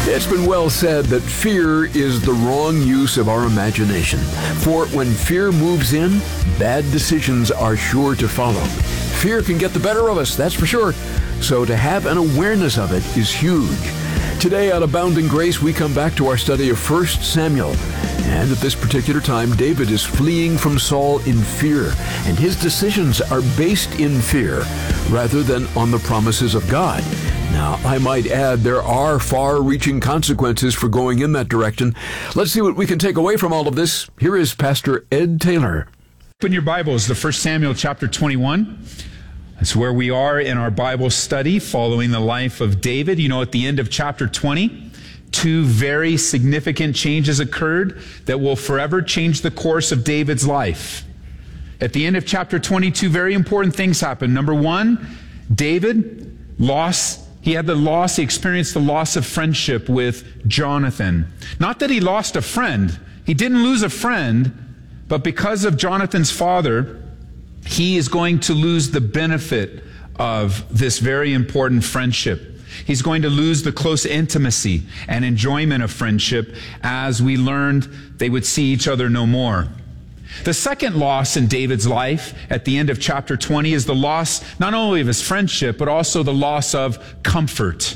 It's been well said that fear is the wrong use of our imagination. For when fear moves in, bad decisions are sure to follow. Fear can get the better of us, that's for sure. So to have an awareness of it is huge. Today on Abounding Grace, we come back to our study of 1 Samuel. And at this particular time, David is fleeing from Saul in fear, and his decisions are based in fear rather than on the promises of God. Now, I might add, there are far-reaching consequences for going in that direction. Let's see what we can take away from all of this. Here is Pastor Ed Taylor. Open your Bibles to 1 Samuel chapter 21. That's where we are in our Bible study following the life of David. You know, at the end of chapter 20, two very significant changes occurred that will forever change the course of David's life. At the end of chapter 22, very important things happened. Number one, David he experienced the loss of friendship with Jonathan. Not that he lost a friend. He didn't lose a friend, but because of Jonathan's father, he is going to lose the benefit of this very important friendship. He's going to lose the close intimacy and enjoyment of friendship. As we learned, they would see each other no more. The second loss in David's life at the end of chapter 20 is the loss not only of his friendship, but also the loss of comfort.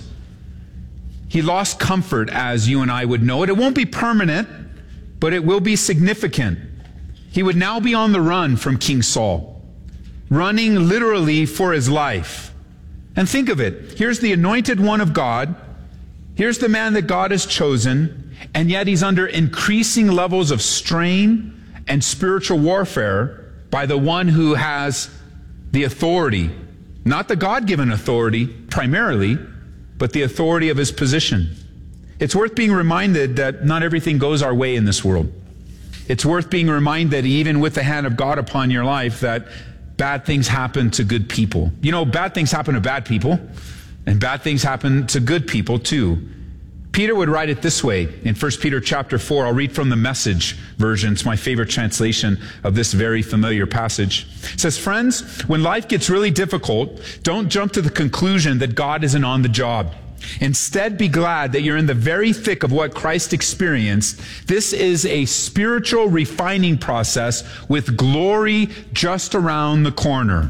He lost comfort, as you and I would know it. It won't be permanent, but it will be significant. He would now be on the run from King Saul, running literally for his life. And think of it. Here's the anointed one of God. Here's the man that God has chosen, and yet he's under increasing levels of strain and spiritual warfare by the one who has the authority, not the God-given authority primarily, but the authority of his position. It's worth being reminded that not everything goes our way in this world. It's worth being reminded, even with the hand of God upon your life, that bad things happen to good people. You know, bad things happen to bad people, and bad things happen to good people too. Peter would write it this way in 1 Peter chapter 4. I'll read from the Message version. It's my favorite translation of this very familiar passage. It says, "Friends, when life gets really difficult, don't jump to the conclusion that God isn't on the job. Instead, be glad that you're in the very thick of what Christ experienced. This is a spiritual refining process with glory just around the corner."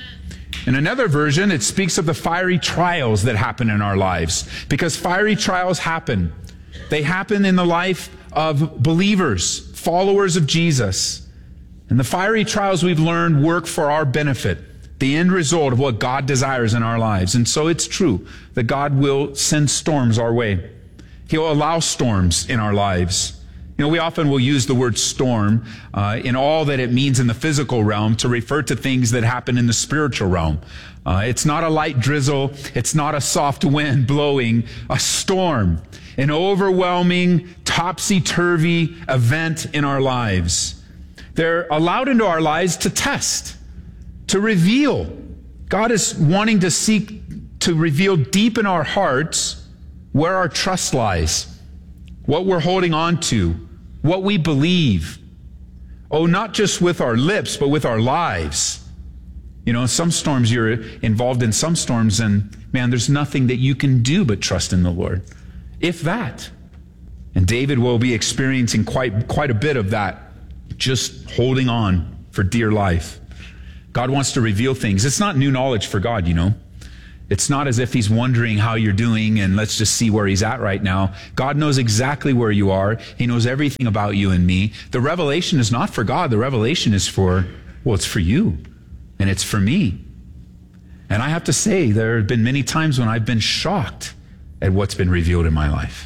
In another version, it speaks of the fiery trials that happen in our lives. Because fiery trials happen. They happen in the life of believers, followers of Jesus. And the fiery trials, we've learned, work for our benefit. The end result of what God desires in our lives. And so it's true that God will send storms our way. He'll allow storms in our lives. You know, we often will use the word storm in all that it means in the physical realm to refer to things that happen in the spiritual realm. It's not a light drizzle. It's not a soft wind blowing. A storm, an overwhelming, topsy-turvy event in our lives. They're allowed into our lives to test, to reveal. God is wanting to seek to reveal deep in our hearts where our trust lies, what we're holding on to, what we believe. Oh, not just with our lips, but with our lives. You know, some storms, you're involved in some storms, and man, there's nothing that you can do but trust in the Lord. If that. And David will be experiencing quite a bit of that, just holding on for dear life. God wants to reveal things. It's not new knowledge for God, you know. It's not as if he's wondering how you're doing and let's just see where he's at right now. God knows exactly where you are. He knows everything about you and me. The revelation is not for God. The revelation is it's for you. And it's for me. And I have to say, there have been many times when I've been shocked at what's been revealed in my life.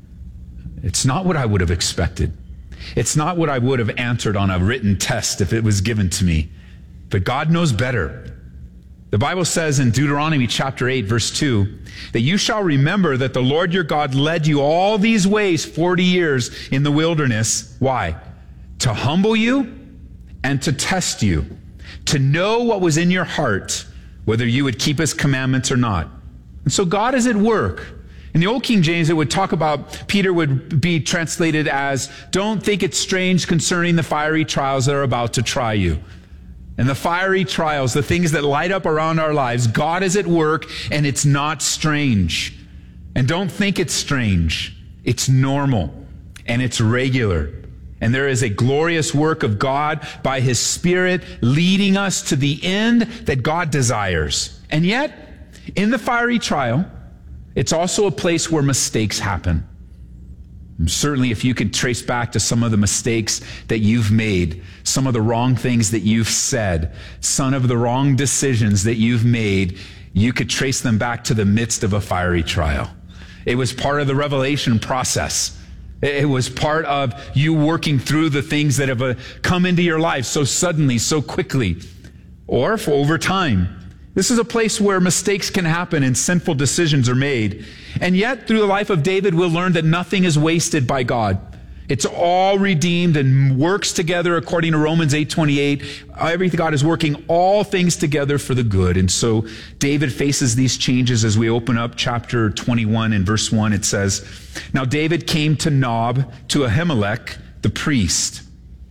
It's not what I would have expected. It's not what I would have answered on a written test if it was given to me. But God knows better. The Bible says in Deuteronomy chapter 8, verse 2, that you shall remember that the Lord your God led you all these ways 40 years in the wilderness. Why? To humble you and to test you, to know what was in your heart, whether you would keep his commandments or not. And so God is at work. In the Old King James, it would talk about, Peter would be translated as, don't think it strange concerning the fiery trials that are about to try you. And the fiery trials, the things that light up around our lives, God is at work, and it's not strange. And don't think it's strange. It's normal and it's regular. And there is a glorious work of God by His Spirit leading us to the end that God desires. And yet, in the fiery trial, it's also a place where mistakes happen. And certainly, if you can trace back to some of the mistakes that you've made, some of the wrong things that you've said, some of the wrong decisions that you've made, you could trace them back to the midst of a fiery trial. It was part of the revelation process. It was part of you working through the things that have come into your life so suddenly, so quickly, or for over time. This is a place where mistakes can happen and sinful decisions are made. And yet, through the life of David, we'll learn that nothing is wasted by God. It's all redeemed and works together according to Romans 8:28. Everything, God is working all things together for the good. And so David faces these changes as we open up chapter 21 in verse 1. It says, "Now David came to Nob, to Ahimelech, the priest.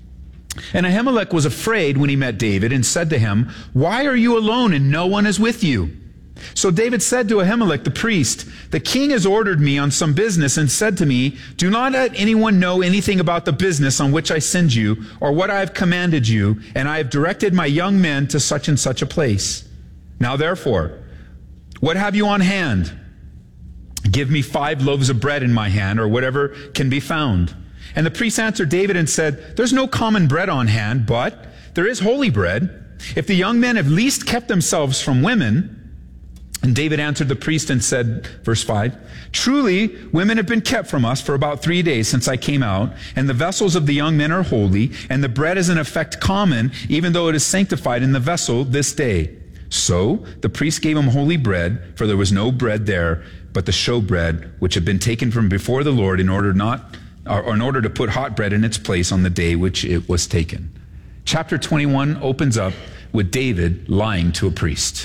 And Ahimelech was afraid when he met David and said to him, 'Why are you alone and no one is with you?' So David said to Ahimelech the priest, 'The king has ordered me on some business and said to me, do not let anyone know anything about the business on which I send you or what I have commanded you, and I have directed my young men to such and such a place. Now therefore, what have you on hand? Give me 5 loaves of bread in my hand, or whatever can be found.' And the priest answered David and said, 'There's no common bread on hand, but there is holy bread. If the young men have least kept themselves from women.' And David answered the priest and said, verse 5, 'Truly, women have been kept from us for about 3 days since I came out, and the vessels of the young men are holy, and the bread is in effect common, even though it is sanctified in the vessel this day.' So the priest gave him holy bread, for there was no bread there, but the showbread, which had been taken from before the Lord in order to put hot bread in its place on the day which it was taken." Chapter 21 opens up with David lying to a priest.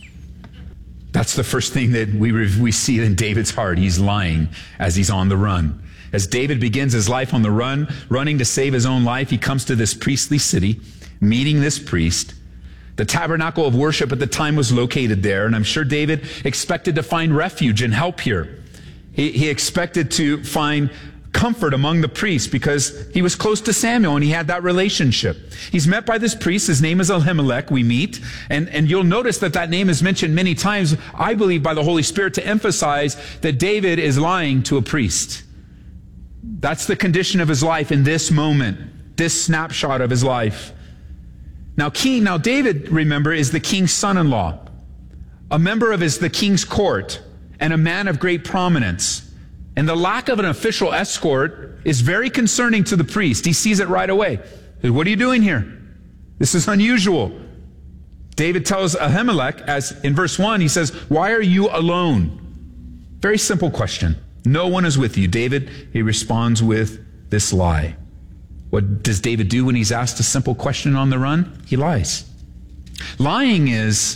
That's the first thing that we see in David's heart. He's lying as he's on the run. As David begins his life on the run, running to save his own life, he comes to this priestly city, meeting this priest. The tabernacle of worship at the time was located there, and I'm sure David expected to find refuge and help here. He expected to find comfort among the priests because he was close to Samuel and he had that relationship. He's met by this priest. His name is Ahimelech. We meet. And you'll notice that name is mentioned many times, I believe, by the Holy Spirit to emphasize that David is lying to a priest. That's the condition of his life in this moment, this snapshot of his life. Now David, remember, is the king's son-in-law, a member of the king's court, and a man of great prominence. And the lack of an official escort is very concerning to the priest. He sees it right away. What are you doing here? This is unusual. David tells Ahimelech, as in verse 1, he says, "Why are you alone?" Very simple question. No one is with you. David, he responds with this lie. What does David do when he's asked a simple question on the run? He lies. Lying is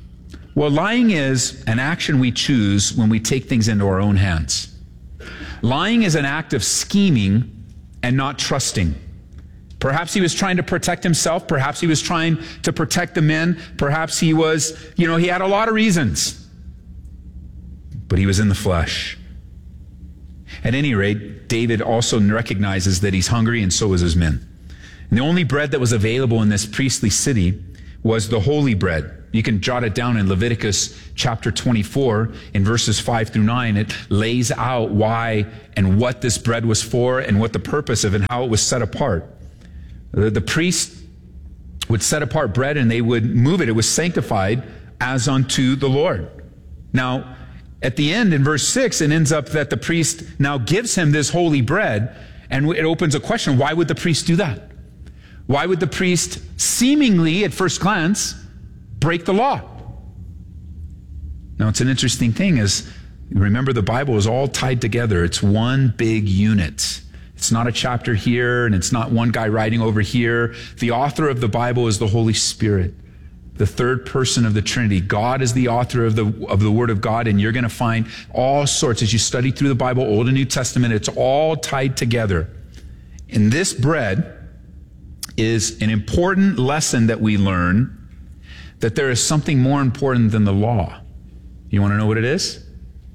an action we choose when we take things into our own hands. Lying is an act of scheming and not trusting. Perhaps he was trying to protect himself. Perhaps he was trying to protect the men. Perhaps he was, he had a lot of reasons. But he was in the flesh. At any rate, David also recognizes that he's hungry, and so is his men. And the only bread that was available in this priestly city was the holy bread. You can jot it down in Leviticus chapter 24 in verses 5 through 9. It lays out why and what this bread was for and what the purpose of it and how it was set apart. The priest would set apart bread and they would move it. It was sanctified as unto the Lord. Now, at the end in verse 6, it ends up that the priest now gives him this holy bread, and it opens a question. Why would the priest do that? Why would the priest seemingly, at first glance, break the law? Now, it's an interesting thing is, remember, the Bible is all tied together. It's one big unit. It's not a chapter here, and it's not one guy writing over here. The author of the Bible is the Holy Spirit, the third person of the Trinity. God is the author of the Word of God, and you're going to find all sorts, as you study through the Bible, Old and New Testament, it's all tied together. And this bread is an important lesson that we learn, that there is something more important than the law. You want to know what it is?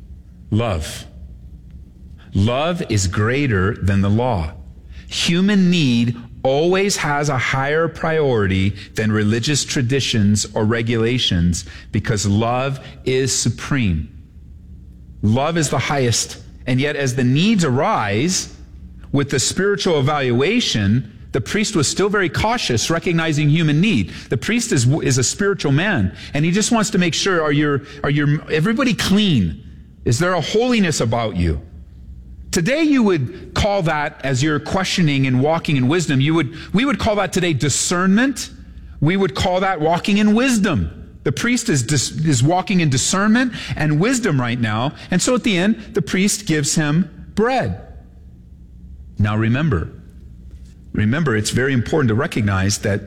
Love. Love is greater than the law. Human need always has a higher priority than religious traditions or regulations because love is supreme. Love is the highest. And yet as the needs arise with the spiritual evaluation, the priest was still very cautious, recognizing human need. The priest is a spiritual man, and he just wants to make sure, are everybody clean? Is there a holiness about you? Today you would call that, as you're questioning and walking in wisdom, we would call that today discernment. We would call that walking in wisdom. The priest is walking in discernment and wisdom right now. And so at the end, the priest gives him bread. Now remember, it's very important to recognize that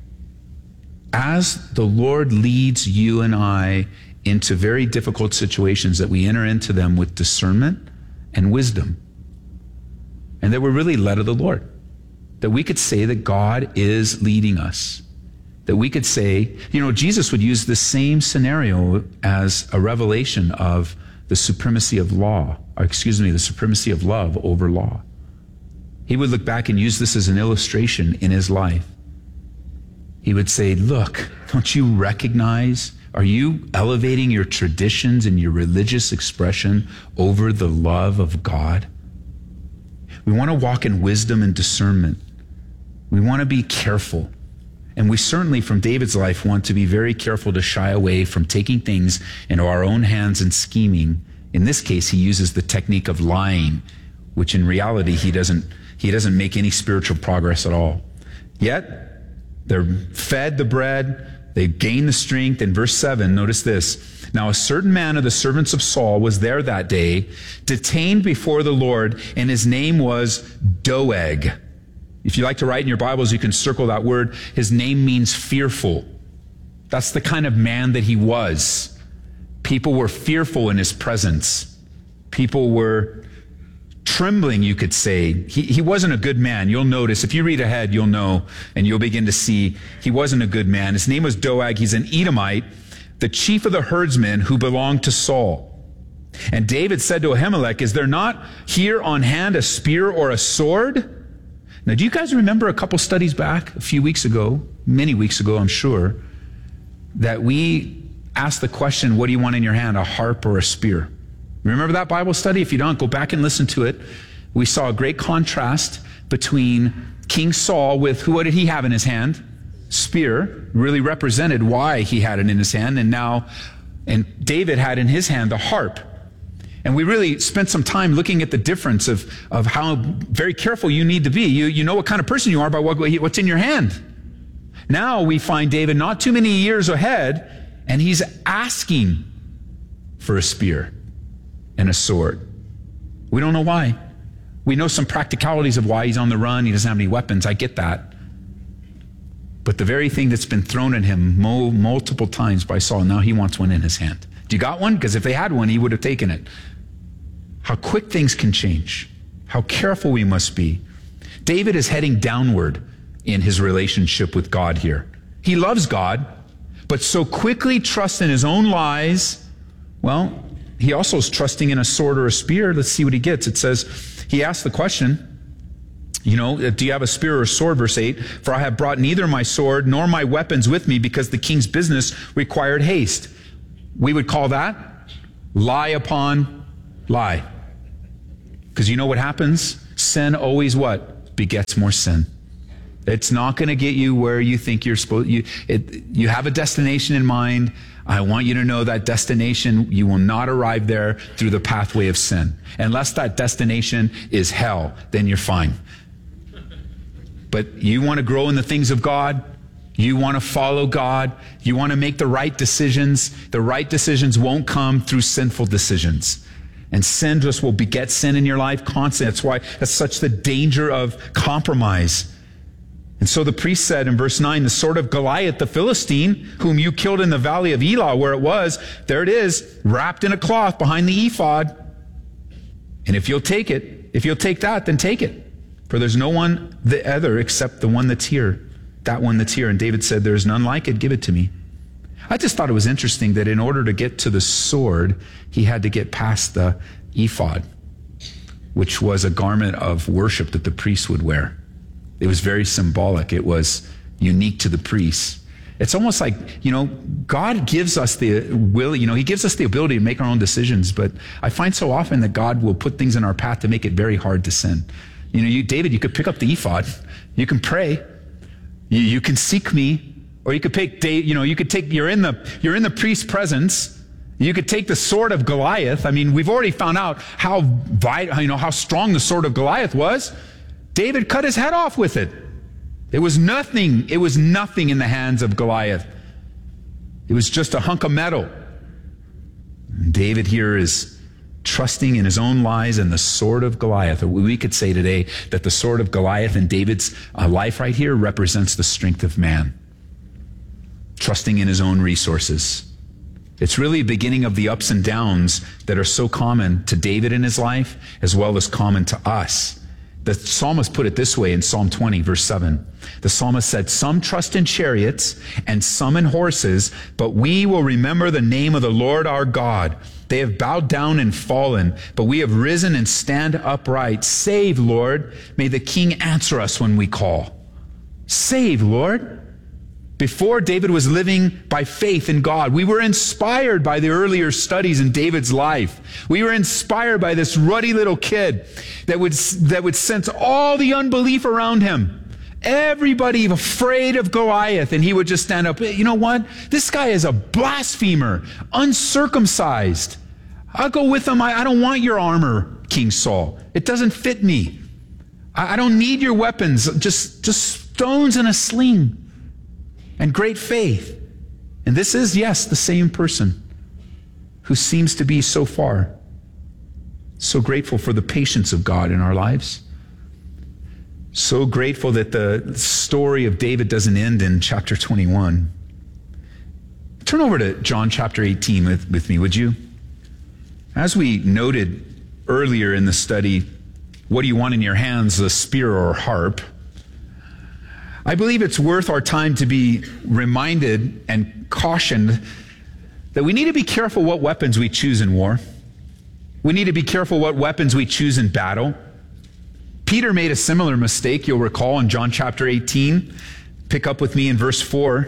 as the Lord leads you and I into very difficult situations, that we enter into them with discernment and wisdom, and that we're really led of the Lord, that we could say that God is leading us, that we could say, Jesus would use the same scenario as a revelation of the supremacy of the supremacy of love over law. He would look back and use this as an illustration in his life. He would say, look, don't you recognize? Are you elevating your traditions and your religious expression over the love of God? We want to walk in wisdom and discernment. We want to be careful. And we certainly, from David's life, want to be very careful to shy away from taking things into our own hands and scheming. In this case, he uses the technique of lying, which in reality, he doesn't make any spiritual progress at all. Yet, they're fed the bread. They gain the strength. In verse 7, notice this. Now a certain man of the servants of Saul was there that day, detained before the Lord, and his name was Doeg. If you like to write in your Bibles, you can circle that word. His name means fearful. That's the kind of man that he was. People were fearful in his presence. People were trembling, you could say. He wasn't a good man. You'll notice, if you read ahead, you'll know, and you'll begin to see he wasn't a good man. His name was Doeg. He's an Edomite, the chief of the herdsmen who belonged to Saul. And David said to Ahimelech, is there not here on hand a spear or a sword? Now, do you guys remember a couple studies back, a few weeks ago, many weeks ago, I'm sure, that we asked the question, what do you want in your hand, a harp or a spear? Remember that Bible study? If you don't, go back and listen to it. We saw a great contrast between King Saul with, what did he have in his hand? Spear, really represented why he had it in his hand. And David had in his hand the harp. And we really spent some time looking at the difference of how very careful you need to be. You know what kind of person you are by what's in your hand. Now we find David not too many years ahead, and he's asking for a spear and a sword. We don't know why. We know some practicalities of why he's on the run. He doesn't have any weapons. I get that. But the very thing that's been thrown at him multiple times by Saul, now he wants one in his hand. Do you got one? Because if they had one, he would have taken it. How quick things can change. How careful we must be. David is heading downward in his relationship with God here. He loves God, but so quickly trusts in his own lies. Well, he also is trusting in a sword or a spear. Let's see what he gets. It says, he asked the question, do you have a spear or a sword? Verse 8, for I have brought neither my sword nor my weapons with me because the king's business required haste. We would call that lie upon lie. Because you know what happens? Sin always what? Begets more sin. It's not going to get you where you think you're supposed. You have a destination in mind. I want you to know that destination, you will not arrive there through the pathway of sin. Unless that destination is hell, then you're fine. But you want to grow in the things of God. You want to follow God. You want to make the right decisions. The right decisions won't come through sinful decisions. And sin just will beget sin in your life constantly. That's why that's such the danger of compromise. And so the priest said in verse 9, the sword of Goliath, the Philistine, whom you killed in the valley of Elah, where it was, there it is, wrapped in a cloth behind the ephod. And if you'll take that, then take it. For there's no one the other except the one that's here. That one that's here. And David said, there is none like it, give it to me. I just thought it was interesting that in order to get to the sword, he had to get past the ephod, which was a garment of worship that the priest would wear. It was very symbolic. It was unique to the priests. It's almost like, God gives us the will, he gives us the ability to make our own decisions, but I find so often that God will put things in our path to make it very hard to sin. David, you could pick up the ephod, you can pray, you can seek me, or you could pick, you're in the priest's presence. You could take the sword of Goliath. I mean, we've already found out how strong the sword of Goliath was. David cut his head off with it. It was nothing in the hands of Goliath. It was just a hunk of metal. And David here is trusting in his own lies and the sword of Goliath. We could say today that the sword of Goliath in David's life right here represents the strength of man. Trusting in his own resources. It's really a beginning of the ups and downs that are so common to David in his life, as well as common to us. The psalmist put it this way in Psalm 20, verse 7. The psalmist said, "Some trust in chariots and some in horses, but we will remember the name of the Lord our God. They have bowed down and fallen, but we have risen and stand upright. Save, Lord. May the King answer us when we call." Save, Lord. Before, David was living by faith in God. We were inspired by the earlier studies in David's life. We were inspired by this ruddy little kid that would sense all the unbelief around him. Everybody afraid of Goliath, and he would just stand up. You know what? This guy is a blasphemer, uncircumcised. I'll go with him. I don't want your armor, King Saul. It doesn't fit me. I don't need your weapons. Just stones and a sling. And great faith. And this is, yes, the same person who seems to be so far. So grateful for the patience of God in our lives. So grateful that the story of David doesn't end in chapter 21. Turn over to John chapter 18 with me, would you? As we noted earlier in the study, what do you want in your hands, a spear or a harp? I believe it's worth our time to be reminded and cautioned that we need to be careful what weapons we choose in war. We need to be careful what weapons we choose in battle. Peter made a similar mistake, you'll recall, in John chapter 18. Pick up with me in verse 4.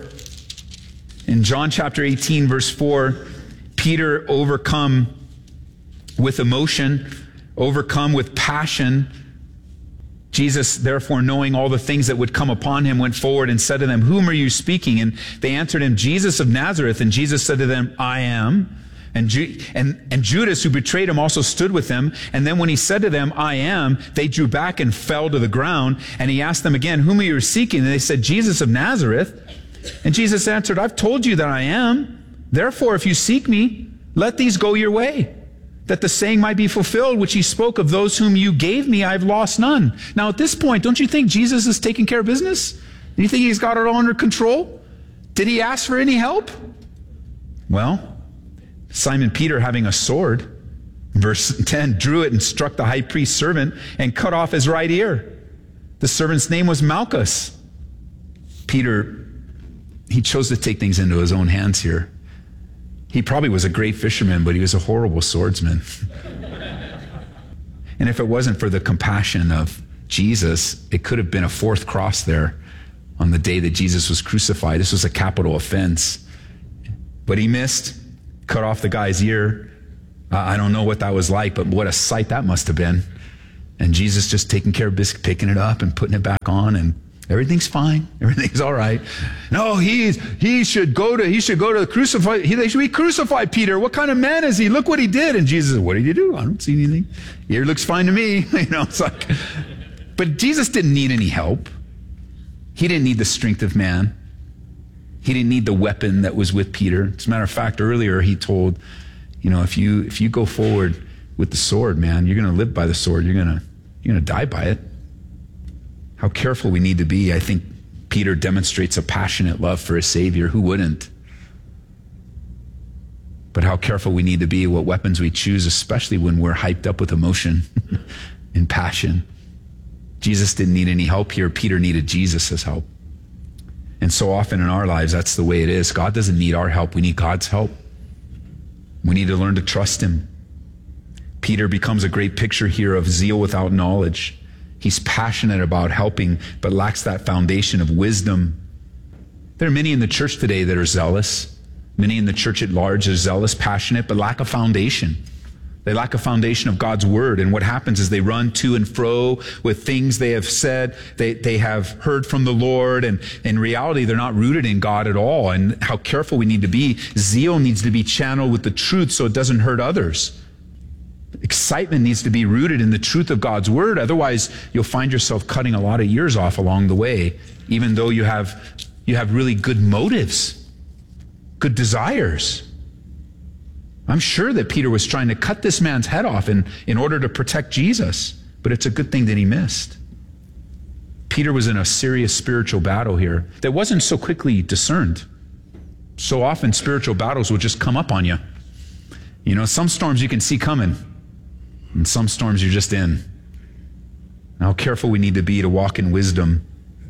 In John chapter 18, verse 4, Peter, overcome with emotion, overcome with passion, Jesus, therefore, knowing all the things that would come upon him, went forward and said to them, "Whom are you speaking?" And they answered him, "Jesus of Nazareth." And Jesus said to them, "I am." And Judas, who betrayed him, also stood with them. And then when he said to them, "I am," they drew back and fell to the ground. And he asked them again, "Whom are you seeking?" And they said, "Jesus of Nazareth." And Jesus answered, "I've told you that I am. Therefore, if you seek me, let these go your way, that the saying might be fulfilled, which he spoke of those whom you gave me, I've lost none." Now at this point, don't you think Jesus is taking care of business? Do you think he's got it all under control? Did he ask for any help? Well, Simon Peter, having a sword, verse 10, drew it and struck the high priest's servant and cut off his right ear. The servant's name was Malchus. Peter, he chose to take things into his own hands here. He probably was a great fisherman, but he was a horrible swordsman. And if it wasn't for the compassion of Jesus, it could have been a fourth cross there on the day that Jesus was crucified. This was a capital offense. But he missed, cut off the guy's ear. I don't know what that was like, but what a sight that must have been. And Jesus just taking care of business, picking it up and putting it back on, and everything's fine. Everything's all right. No, he should go to the crucify. They should be crucified, Peter. What kind of man is he? Look what he did. And Jesus said, "What did you do? I don't see anything. Ear looks fine to me." It's like, but Jesus didn't need any help. He didn't need the strength of man. He didn't need the weapon that was with Peter. As a matter of fact, earlier he told, if you go forward with the sword, man, you're going to live by the sword. You're going to die by it. How careful we need to be. I think Peter demonstrates a passionate love for his Savior. Who wouldn't? But how careful we need to be what weapons we choose, especially when we're hyped up with emotion and passion. Jesus didn't need any help here. Peter needed Jesus' help. And so often in our lives, that's the way it is. God doesn't need our help. We need God's help. We need to learn to trust him. Peter becomes a great picture here of zeal without knowledge. He's passionate about helping, but lacks that foundation of wisdom. There are many in the church today that are zealous. Many in the church at large are zealous, passionate, but lack a foundation. They lack a foundation of God's word. And what happens is they run to and fro with things they have said, they have heard from the Lord, and in reality, they're not rooted in God at all. And how careful we need to be. Zeal needs to be channeled with the truth so it doesn't hurt others. Excitement needs to be rooted in the truth of God's word. Otherwise, you'll find yourself cutting a lot of years off along the way, even though you have really good motives, good desires. I'm sure that Peter was trying to cut this man's head off in order to protect Jesus, but it's a good thing that he missed. Peter was in a serious spiritual battle here that wasn't so quickly discerned. So often spiritual battles will just come up on you. You know, some storms you can see coming, and some storms you're just in. And how careful we need to be to walk in wisdom.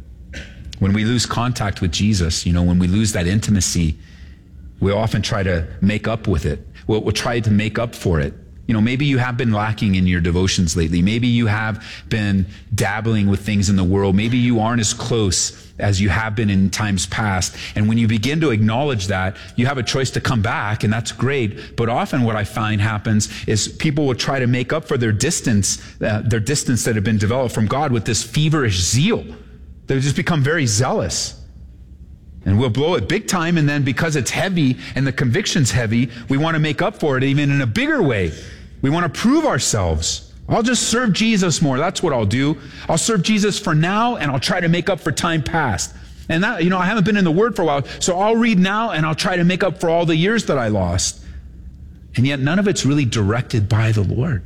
When we lose contact with Jesus, you know, when we lose that intimacy, we often try to make up with it. We'll try to make up for it. You know, maybe you have been lacking in your devotions lately. Maybe you have been dabbling with things in the world. Maybe you aren't as close as you have been in times past. And when you begin to acknowledge that, you have a choice to come back, and that's great. But often what I find happens is people will try to make up for their distance that have been developed from God with this feverish zeal. They just become very zealous. And we'll blow it big time, and then because it's heavy and the conviction's heavy, we want to make up for it even in a bigger way. We want to prove ourselves. I'll just serve Jesus more. That's what I'll do. I'll serve Jesus for now, and I'll try to make up for time past. And that, you know, I haven't been in the Word for a while, so I'll read now, and I'll try to make up for all the years that I lost. And yet none of it's really directed by the Lord.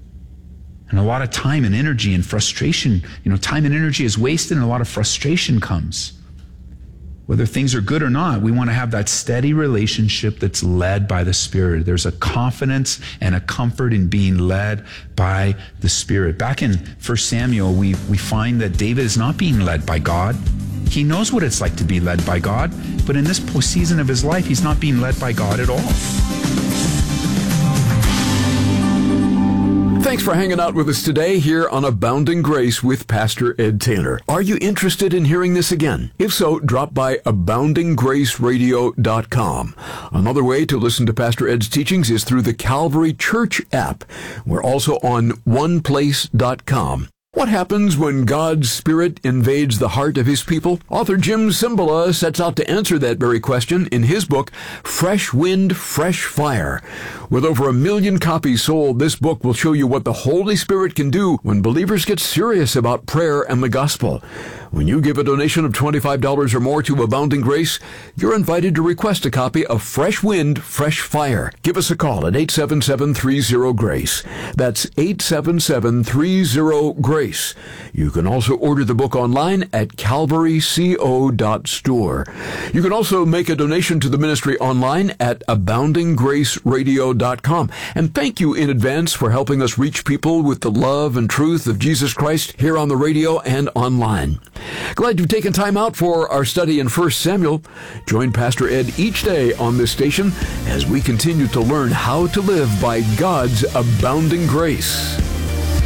And a lot of time and energy and frustration, you know, time and energy is wasted, and a lot of frustration comes. Whether things are good or not, we want to have that steady relationship that's led by the Spirit. There's a confidence and a comfort in being led by the Spirit. Back in 1 Samuel, we find that David is not being led by God. He knows what it's like to be led by God, but in this season of his life, he's not being led by God at all. Thanks for hanging out with us today here on Abounding Grace with Pastor Ed Taylor. Are you interested in hearing this again? If so, drop by AboundingGraceRadio.com. Another way to listen to Pastor Ed's teachings is through the Calvary Church app. We're also on OnePlace.com. What happens when God's Spirit invades the heart of his people? Author Jim Cymbala sets out to answer that very question in his book, Fresh Wind, Fresh Fire. With over 1 million copies sold, this book will show you what the Holy Spirit can do when believers get serious about prayer and the gospel. When you give a donation of $25 or more to Abounding Grace, you're invited to request a copy of Fresh Wind, Fresh Fire. Give us a call at 877-30-GRACE. That's 877-30-GRACE. You can also order the book online at calvaryco.store. You can also make a donation to the ministry online at aboundinggraceradio.com. And thank you in advance for helping us reach people with the love and truth of Jesus Christ here on the radio and online. Glad you've taken time out for our study in 1 Samuel. Join Pastor Ed each day on this station as we continue to learn how to live by God's abounding grace.